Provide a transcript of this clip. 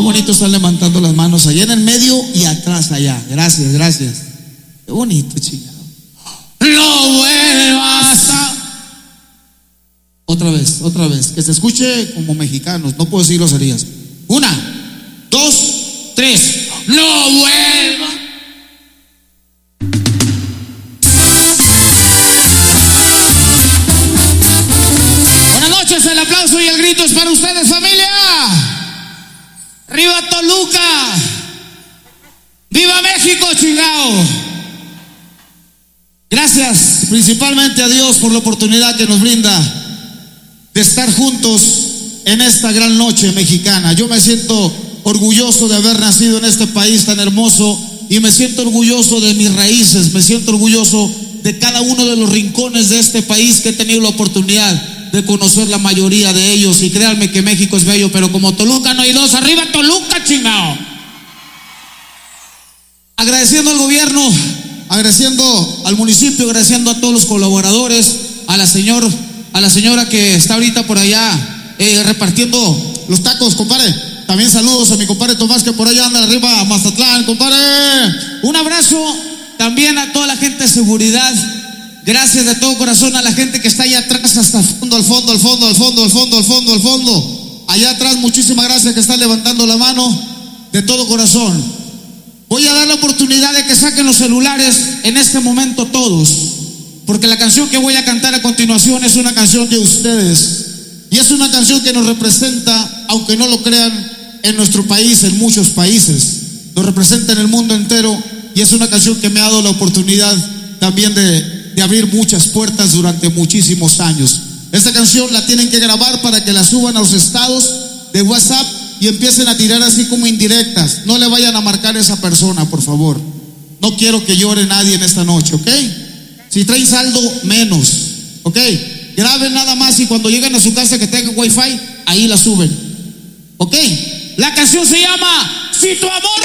bonito están levantando las manos allá en el medio y atrás allá. Gracias, gracias. Qué bonito, chingado. No vuelvas a... Otra vez, que se escuche como mexicanos, no puedo decir groserías. 1, 2, 3. No vuelvas. Buenas noches, el aplauso y el grito es para ustedes, familia. ¡Arriba Toluca! ¡Viva México, chingao! Gracias principalmente a Dios por la oportunidad que nos brinda de estar juntos en esta gran noche mexicana. Yo me siento orgulloso de haber nacido en este país tan hermoso y me siento orgulloso de mis raíces, me siento orgulloso de cada uno de los rincones de este país que he tenido la oportunidad de conocer la mayoría de ellos. Y créanme que México es bello, pero como Toluca no hay dos. ¡Arriba Toluca, chingao! Agradeciendo al gobierno, agradeciendo al municipio, agradeciendo a todos los colaboradores, a la señora que está ahorita por allá repartiendo los tacos, compadre. También saludos a mi compadre Tomás, que por allá anda arriba a Mazatlán, compadre. Un abrazo también a toda la gente de seguridad. Gracias de todo corazón a la gente que está allá atrás, hasta el fondo, al fondo. Allá atrás, muchísimas gracias que están levantando la mano de todo corazón. Voy a dar la oportunidad de que saquen los celulares en este momento todos, porque la canción que voy a cantar a continuación es una canción de ustedes. Y es una canción que nos representa, aunque no lo crean, en nuestro país, en muchos países. Nos representa en el mundo entero. Y es una canción que me ha dado la oportunidad también de abrir muchas puertas durante muchísimos años. Esta canción la tienen que grabar para que la suban a los estados de WhatsApp y empiecen a tirar así como indirectas. No le vayan a marcar a esa persona, por favor. No quiero que llore nadie en esta noche, ¿ok? Si traen saldo, menos, ¿ok? Graben nada más y cuando lleguen a su casa que tengan wifi, ahí la suben, ¿ok? La canción se llama Si tu amor